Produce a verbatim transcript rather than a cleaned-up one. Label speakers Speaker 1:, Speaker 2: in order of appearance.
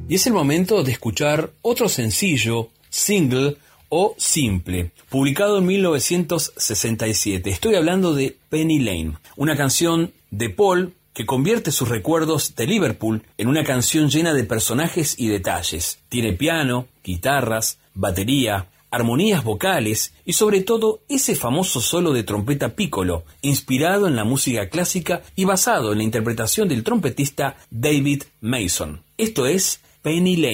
Speaker 1: Y es el momento de escuchar otro sencillo, single o simple, publicado en mil novecientos sesenta y siete. Estoy hablando de Penny Lane, una canción de Paul que convierte sus recuerdos de Liverpool en una canción llena de personajes y detalles. Tiene piano, guitarras, batería, armonías vocales y sobre todo ese famoso solo de trompeta piccolo, inspirado en la música clásica y basado en la interpretación del trompetista David Mason. Esto es Penny Lane.